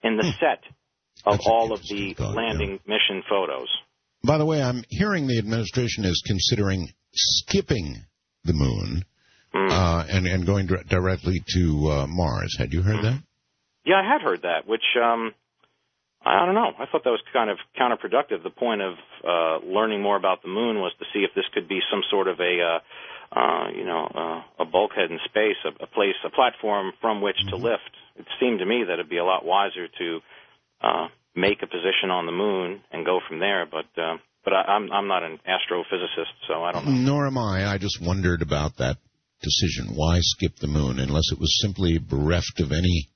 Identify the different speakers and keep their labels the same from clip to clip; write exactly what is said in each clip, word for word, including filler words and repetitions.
Speaker 1: in the
Speaker 2: hmm.
Speaker 1: set of
Speaker 2: That's
Speaker 1: all of the
Speaker 2: thought,
Speaker 1: landing
Speaker 2: yeah.
Speaker 1: mission photos.
Speaker 2: By the way, I'm hearing the administration is considering skipping the moon mm. uh, and, and going dir- directly to uh, Mars. Had you heard mm. that?
Speaker 1: Yeah, I had heard that, which, um, I don't know. I thought that was kind of counterproductive. The point of uh, learning more about the moon was to see if this could be some sort of a, uh, uh, you know, uh, a bulkhead in space, a, a place, a platform from which mm-hmm. to lift. It seemed to me that it'd be a lot wiser to uh, make a position on the moon and go from there. But uh, but I, I'm I'm not an astrophysicist, so I don't know.
Speaker 2: Nor am I. I just wondered about that decision. Why skip the moon unless it was simply bereft of any.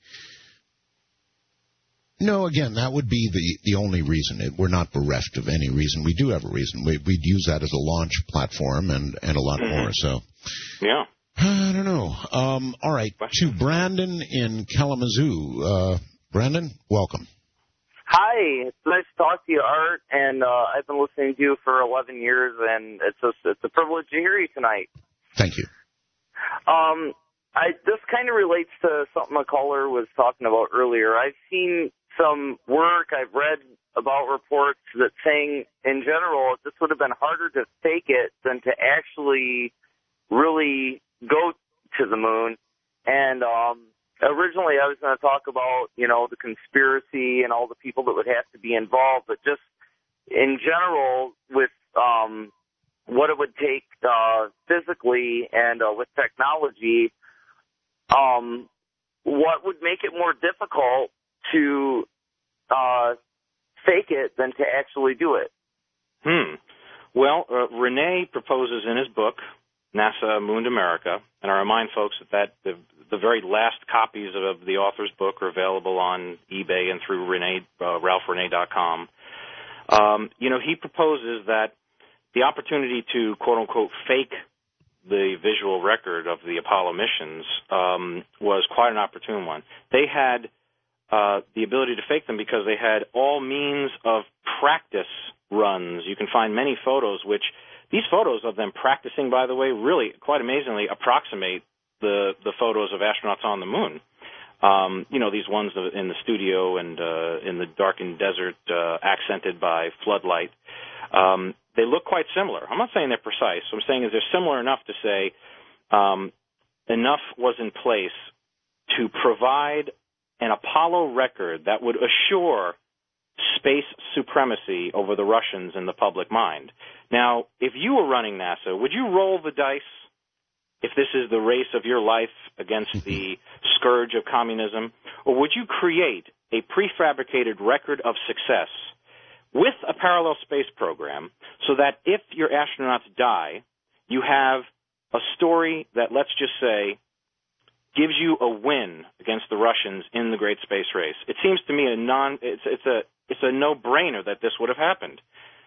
Speaker 2: No, again, that would be the, the only reason. It, we're not bereft of any reason. We do have a reason. We, we'd use that as a launch platform and, and a lot more. So,
Speaker 1: yeah.
Speaker 2: I don't know. Um, all right, to Brandon in Kalamazoo. Uh, Brandon, welcome.
Speaker 3: Hi, it's nice to talk to you, Art, and uh, I've been listening to you for eleven years, and it's a, it's a privilege to hear you tonight.
Speaker 2: Thank you.
Speaker 3: Um, I, this kind of relates to something a caller was talking about earlier. I've seen some work, I've read about reports that saying, in general, this would have been harder to fake it than to actually really go to the moon. And um, originally I was going to talk about, you know, the conspiracy and all the people that would have to be involved, but just in general with um, what it would take uh, physically and uh, with technology, um, what would make it more difficult to uh, fake it than to actually do it?
Speaker 1: Hmm. Well, uh, Rene proposes in his book, NASA Mooned America, and I remind folks that, that the, the very last copies of the author's book are available on eBay and through Rene, uh, Ralph Rene dot com. Um, you know, he proposes that the opportunity to, quote-unquote, fake the visual record of the Apollo missions um, was quite an opportune one. They had uh, the ability to fake them because they had all means of practice runs. You can find many photos, which these photos of them practicing, by the way, really, quite amazingly, approximate the, the photos of astronauts on the moon. Um, you know, these ones in the studio and uh, in the darkened desert, uh, accented by floodlight. Um, they look quite similar. I'm not saying they're precise. What I'm saying is they're similar enough to say um, enough was in place to provide an Apollo record that would assure space supremacy over the Russians in the public mind. Now, if you were running NASA, would you roll the dice if this is the race of your life against the scourge of communism? Or would you create a prefabricated record of success with a parallel space program so that if your astronauts die, you have a story that, let's just say, gives you a win against the Russians in the great space race? It seems to me a non it's it's a it's a no-brainer that this would have happened.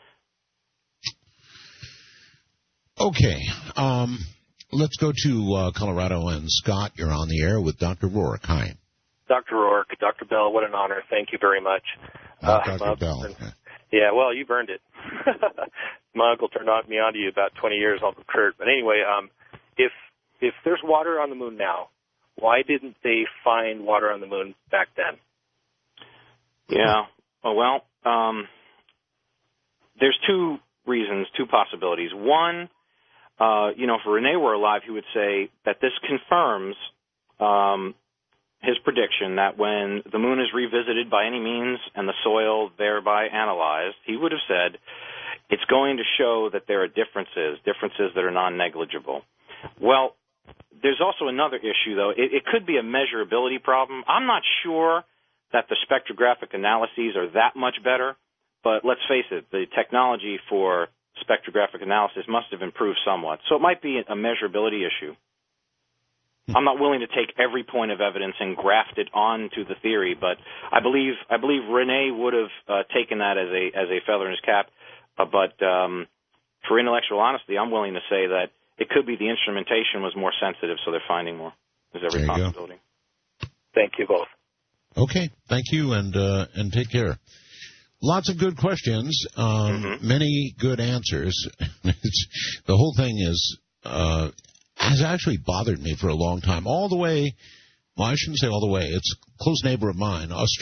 Speaker 2: Okay. Um, let's go to uh, Colorado. And Scott, you're on the air with Doctor Rourke. Hi.
Speaker 4: Doctor Rourke, Doctor Bell, what an honor. Thank you very much.
Speaker 2: Uh, uh, Doctor Bell.
Speaker 4: And, yeah, well, you've earned it. My uncle turned on me onto you about twenty years, Uncle Kurt. But anyway, um, if if there's water on the moon now, why didn't they find water on the moon back then?
Speaker 1: Yeah. Oh, well, um, there's two reasons, two possibilities. One, uh, you know, if Rene were alive, he would say that this confirms um, his prediction that when the moon is revisited by any means and the soil thereby analyzed, he would have said it's going to show that there are differences, differences that are non-negligible. Well, there's also another issue, though. It, it could be a measurability problem. I'm not sure that the spectrographic analyses are that much better, but let's face it, the technology for spectrographic analysis must have improved somewhat. So it might be a measurability issue. I'm not willing to take every point of evidence and graft it onto the theory, but I believe I believe Rene would have uh, taken that as a as a feather in his cap. Uh, but um, for intellectual honesty, I'm willing to say that it could be the instrumentation was more sensitive, so they're finding more. There's every
Speaker 2: there you
Speaker 1: possibility.
Speaker 4: Go. Thank you both.
Speaker 2: Okay, thank you, and uh, and take care. Lots of good questions, um, mm-hmm. many good answers. It's, the whole thing is uh, has actually bothered me for a long time, all the way. Well, I shouldn't say all the way. It's a close neighbor of mine, Australia.